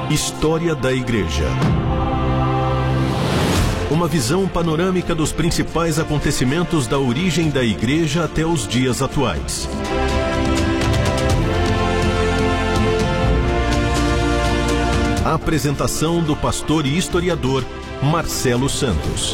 História da Igreja. Uma visão panorâmica dos principais acontecimentos da origem da Igreja até os dias atuais. A apresentação do pastor e historiador Marcelo Santos.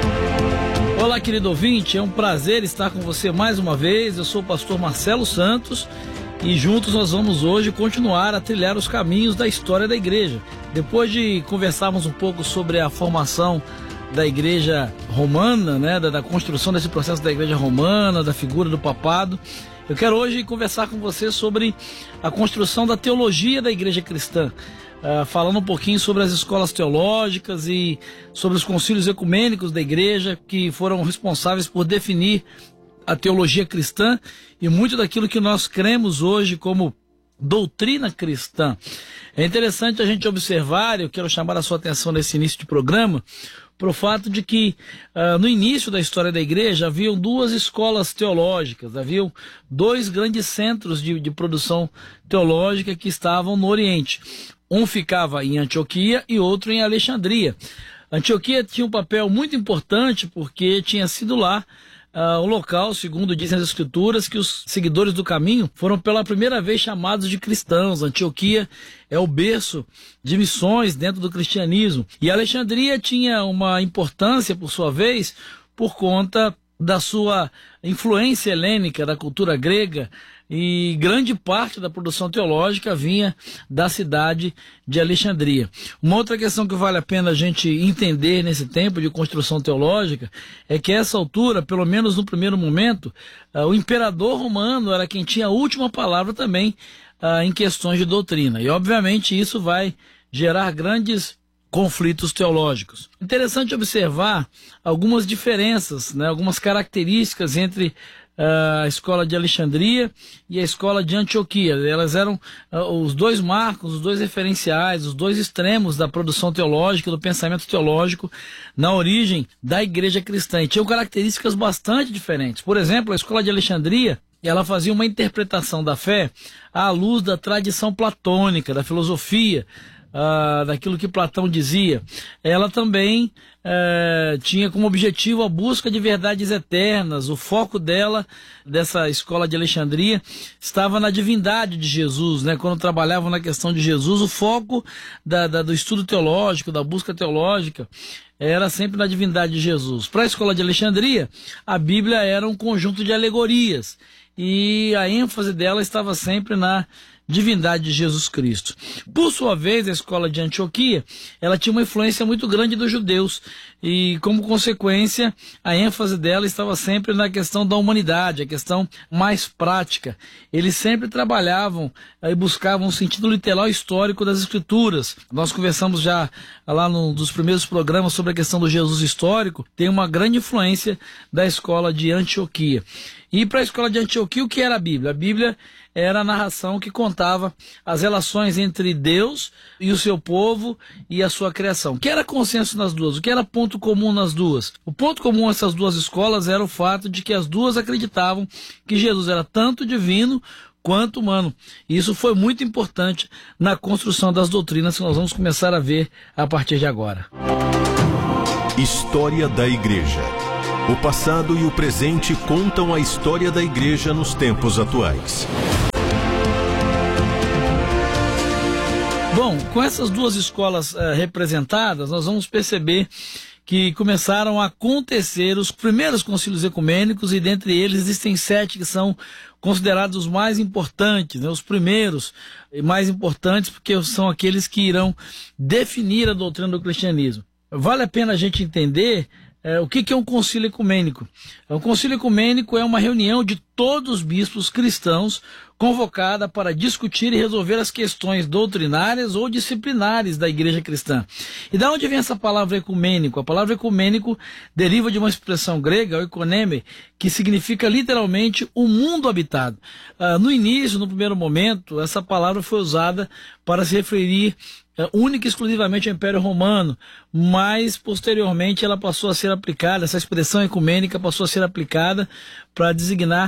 Olá, querido ouvinte, é um prazer estar com você mais uma vez. Eu sou o pastor Marcelo Santos e juntos nós vamos hoje continuar a trilhar os caminhos da história da igreja. Depois de conversarmos um pouco sobre a formação da igreja romana, da construção desse processo da igreja romana, da figura do papado, eu quero hoje conversar com você sobre a construção da teologia da igreja cristã, falando um pouquinho sobre as escolas teológicas e sobre os concílios ecumênicos da igreja que foram responsáveis por definir a teologia cristã e muito daquilo que nós cremos hoje como doutrina cristã. É interessante a gente observar, eu quero chamar a sua atenção nesse início de programa, para o fato de que no início da história da igreja haviam duas escolas teológicas, haviam dois grandes centros de produção teológica que estavam no Oriente. Um ficava em Antioquia e outro em Alexandria. Antioquia tinha um papel muito importante porque tinha sido lá o local, segundo dizem as escrituras, que os seguidores do caminho foram pela primeira vez chamados de cristãos. Antioquia é o berço de missões dentro do cristianismo. E Alexandria tinha uma importância, por sua vez, por conta da sua influência helênica, da cultura grega, e grande parte da produção teológica vinha da cidade de Alexandria. Uma outra questão que vale a pena a gente entender nesse tempo de construção teológica é que a essa altura, pelo menos no primeiro momento, o imperador romano era quem tinha a última palavra também em questões de doutrina. E obviamente isso vai gerar grandes conflitos teológicos. Interessante observar algumas diferenças, algumas características entre a escola de Alexandria e a escola de Antioquia. Elas eram os dois marcos, os dois referenciais, os dois extremos da produção teológica, do pensamento teológico na origem da igreja cristã. E tinham características bastante diferentes. Por exemplo, a escola de Alexandria, ela fazia uma interpretação da fé à luz da tradição platônica, da filosofia, daquilo que Platão dizia. Ela também tinha como objetivo a busca de verdades eternas. O foco dessa escola de Alexandria, estava na divindade de Jesus, Quando trabalhavam na questão de Jesus, o foco do estudo teológico, da busca teológica, era sempre na divindade de Jesus. Para a escola de Alexandria, a Bíblia era um conjunto de alegorias e a ênfase dela estava sempre na divindade de Jesus Cristo. Por sua vez, a escola de Antioquia, ela tinha uma influência muito grande dos judeus e, como consequência, a ênfase dela estava sempre na questão da humanidade, a questão mais prática. Eles sempre trabalhavam e buscavam um sentido literal histórico das escrituras. Nós conversamos já lá num dos primeiros programas sobre a questão do Jesus histórico, tem uma grande influência da escola de Antioquia. E para a escola de Antioquia, o que era a Bíblia? A Bíblia era a narração que contava as relações entre Deus e o seu povo e a sua criação. O que era consenso nas duas? O que era ponto comum nas duas? O ponto comum nessas duas escolas era o fato de que as duas acreditavam que Jesus era tanto divino quanto humano. E isso foi muito importante na construção das doutrinas que nós vamos começar a ver a partir de agora. História da Igreja. O passado e o presente contam a história da igreja nos tempos atuais. Bom, com essas duas escolas representadas, nós vamos perceber que começaram a acontecer os primeiros concílios ecumênicos e dentre eles existem 7 que são considerados os mais importantes, os primeiros e mais importantes porque são aqueles que irão definir a doutrina do cristianismo. Vale a pena a gente entender o que é um concílio ecumênico. Um concílio ecumênico é uma reunião de todos os bispos cristãos convocada para discutir e resolver as questões doutrinárias ou disciplinares da igreja cristã. E da onde vem essa palavra ecumênico? A palavra ecumênico deriva de uma expressão grega, oikoneme, que significa literalmente o mundo habitado. No início, no primeiro momento, essa palavra foi usada para se referir única e exclusivamente ao Império Romano, mas posteriormente ela passou a ser aplicada, essa expressão ecumênica passou a ser aplicada para designar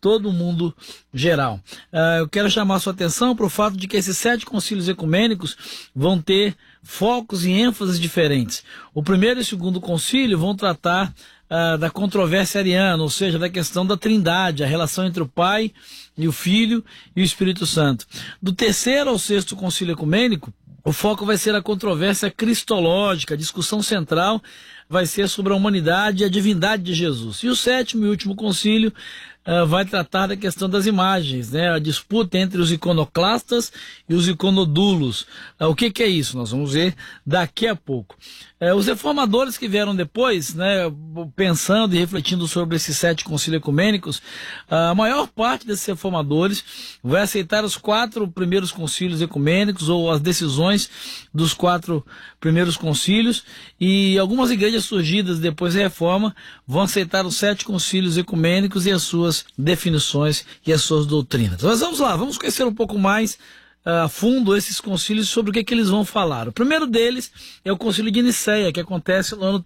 todo o mundo geral. Eu quero chamar a sua atenção para o fato de que esses 7 concílios ecumênicos vão ter focos e ênfases diferentes. O primeiro e o segundo concílio vão tratar da controvérsia ariana, ou seja, da questão da trindade, a relação entre o Pai e o Filho e o Espírito Santo. Do terceiro ao sexto concílio ecumênico, o foco vai ser a controvérsia cristológica, a discussão central vai ser sobre a humanidade e a divindade de Jesus. E o sétimo e último concílio vai tratar da questão das imagens, né? A disputa entre os iconoclastas e os iconodulos. O que é isso? Nós vamos ver daqui a pouco. Os reformadores que vieram depois, né, pensando e refletindo sobre esses 7 concílios ecumênicos, a maior parte desses reformadores vai aceitar os 4 primeiros concílios ecumênicos ou as decisões dos 4 primeiros concílios, e algumas igrejas surgidas depois da reforma vão aceitar os 7 concílios ecumênicos e as suas definições e as suas doutrinas. Mas vamos lá, vamos conhecer um pouco mais a fundo esses concílios, sobre o que eles vão falar. O primeiro deles é o concílio de Nicéia, que acontece no ano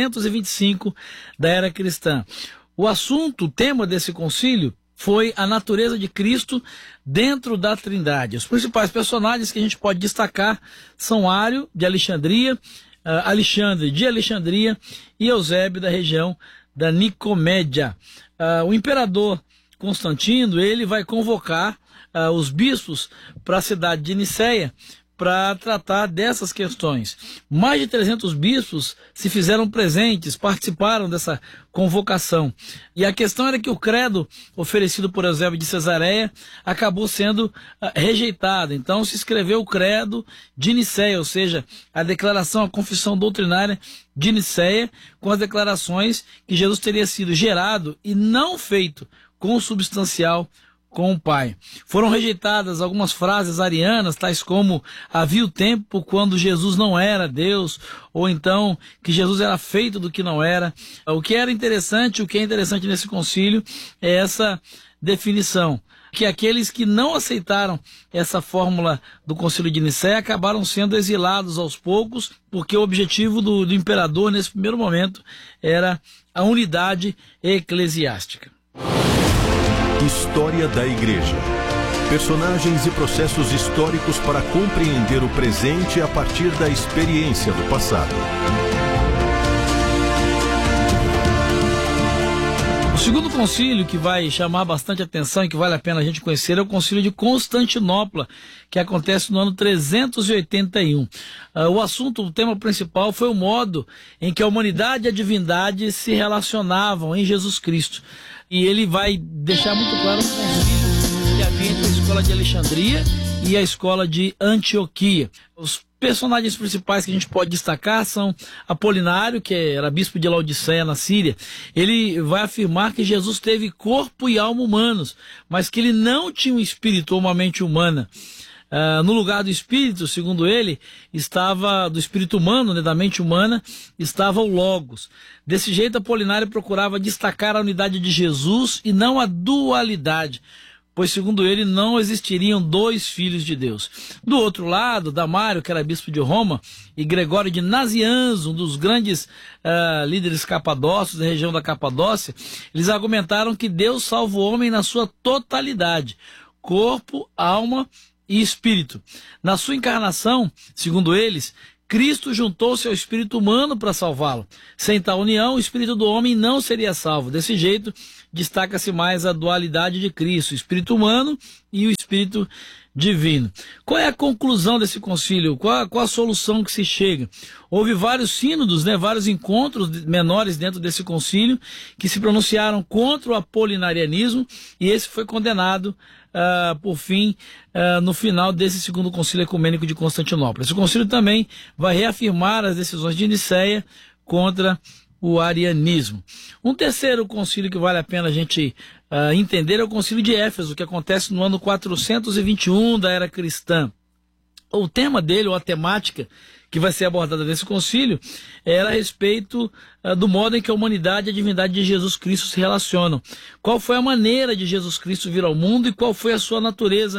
325 da era cristã. O assunto, o tema desse concílio foi a natureza de Cristo dentro da Trindade. Os principais personagens que a gente pode destacar são Ário, de Alexandria, Alexandre, de Alexandria, e Eusébio, da região da Nicomédia. O imperador Constantino, ele vai convocar os bispos para a cidade de Nicéia para tratar dessas questões. Mais de 300 bispos se fizeram presentes, participaram dessa convocação. E a questão era que o credo oferecido por Eusébio de Cesareia acabou sendo rejeitado. Então se escreveu o credo de Nicéia, ou seja, a declaração, a confissão doutrinária de Nicéia, com as declarações que Jesus teria sido gerado e não feito consubstancial com o Pai. Foram rejeitadas algumas frases arianas, tais como havia o tempo quando Jesus não era Deus, ou então que Jesus era feito do que não era. O que é interessante nesse concílio é essa definição, que aqueles que não aceitaram essa fórmula do concílio de Nicéia acabaram sendo exilados aos poucos, porque o objetivo do imperador nesse primeiro momento era a unidade eclesiástica. História da Igreja. Personagens e processos históricos para compreender o presente a partir da experiência do passado. O segundo concílio que vai chamar bastante atenção e que vale a pena a gente conhecer é o concílio de Constantinopla, que acontece no ano 381. O tema principal foi o modo em que a humanidade e a divindade se relacionavam em Jesus Cristo. E ele vai deixar muito claro o conflito que havia entre a escola de Alexandria e a escola de Antioquia. Os personagens principais que a gente pode destacar são Apolinário, que era bispo de Laodiceia, na Síria. Ele vai afirmar que Jesus teve corpo e alma humanos, mas que ele não tinha um espírito ou uma mente humana. No lugar do espírito, segundo ele, do espírito humano, né, da mente humana, estava o Logos. Desse jeito, Apolinário procurava destacar a unidade de Jesus e não a dualidade, pois, segundo ele, não existiriam 2 filhos de Deus. Do outro lado, Damário, que era bispo de Roma, e Gregório de Nazianzo, um dos grandes líderes capadócios da região da Capadócia, eles argumentaram que Deus salva o homem na sua totalidade, corpo, alma e espírito. Na sua encarnação, segundo eles, Cristo juntou-se ao espírito humano para salvá-lo. Sem tal união, o espírito do homem não seria salvo. Desse jeito, destaca-se mais a dualidade de Cristo, o espírito humano e o espírito divino. Qual é a conclusão desse concílio? Qual a solução que se chega? Houve vários sínodos, vários encontros menores dentro desse concílio que se pronunciaram contra o apolinarianismo, e esse foi condenado por fim, no final desse segundo concílio ecumênico de Constantinopla. Esse concílio também vai reafirmar as decisões de Nicéia contra o arianismo. Um terceiro concílio que vale a pena a gente entender é o concílio de Éfeso, que acontece no ano 421 da era cristã. O tema dele, ou a temática que vai ser abordada nesse concílio, era a respeito do modo em que a humanidade e a divindade de Jesus Cristo se relacionam. Qual foi a maneira de Jesus Cristo vir ao mundo e qual foi a sua natureza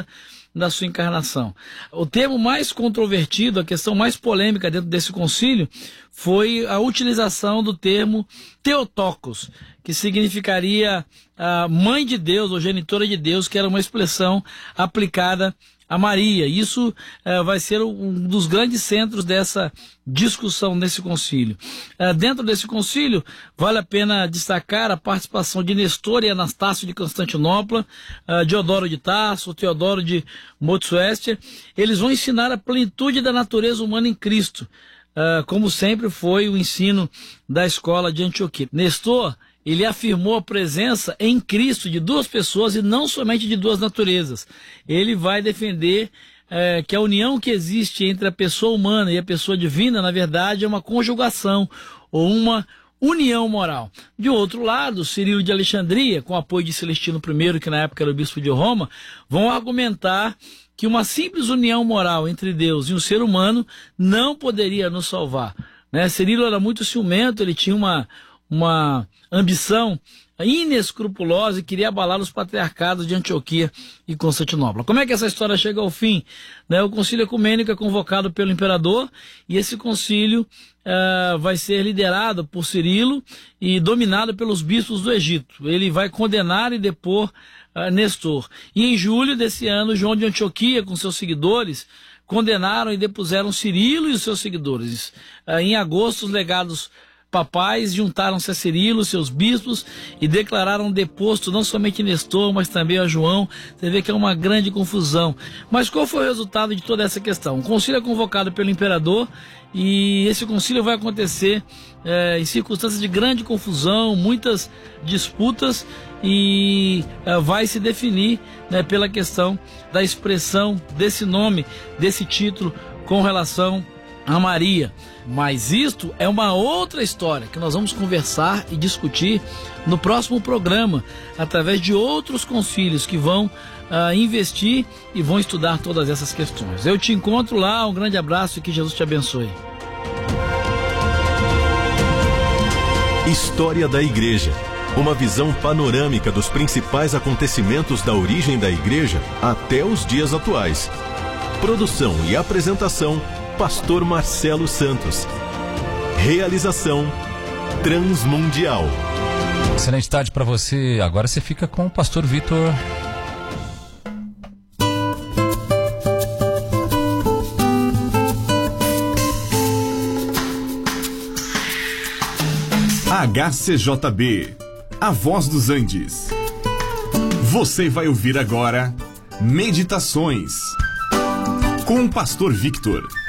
da sua encarnação. O termo mais controvertido, a questão mais polêmica dentro desse concílio, foi a utilização do termo Theotokos, que significaria a mãe de Deus, ou genitora de Deus, que era uma expressão aplicada a Maria. Isso vai ser um dos grandes centros dessa discussão nesse concílio. Dentro desse concílio, vale a pena destacar a participação de Nestor e Anastácio de Constantinopla, Diodoro de Tarso, Teodoro de Motsuestia. Eles vão ensinar a plenitude da natureza humana em Cristo, como sempre foi o ensino da escola de Antioquia. Nestor, ele afirmou a presença em Cristo de duas pessoas e não somente de duas naturezas. Ele vai defender que a união que existe entre a pessoa humana e a pessoa divina, na verdade, é uma conjugação ou uma união moral. De outro lado, Cirilo de Alexandria, com apoio de Celestino I, que na época era o bispo de Roma, vão argumentar que uma simples união moral entre Deus e um ser humano não poderia nos salvar. Cirilo era muito ciumento, ele tinha uma ambição inescrupulosa e queria abalar os patriarcados de Antioquia e Constantinopla. Como é que essa história chega ao fim? O concílio ecumênico é convocado pelo imperador e esse concílio vai ser liderado por Cirilo e dominado pelos bispos do Egito. Ele vai condenar e depor Nestor. E em julho desse ano, João de Antioquia, com seus seguidores, condenaram e depuseram Cirilo e os seus seguidores. Em agosto, os legados papais juntaram-se a Cirilo, seus bispos, e declararam deposto não somente Nestor, mas também a João. Você vê que é uma grande confusão. Mas qual foi o resultado de toda essa questão? O concílio é convocado pelo imperador e esse concílio vai acontecer em circunstâncias de grande confusão, muitas disputas, e vai se definir pela questão da expressão desse nome, desse título com relação a Maria. Mas isto é uma outra história que nós vamos conversar e discutir no próximo programa, através de outros concílios que vão investir e vão estudar todas essas questões. Eu te encontro lá, um grande abraço e que Jesus te abençoe. História da Igreja. Uma visão panorâmica dos principais acontecimentos da origem da Igreja até os dias atuais. Produção e apresentação, Pastor Marcelo Santos. Realização Transmundial. Excelente tarde para você. Agora você fica com o Pastor Vitor. HCJB, a voz dos Andes. Você vai ouvir agora Meditações com o Pastor Victor.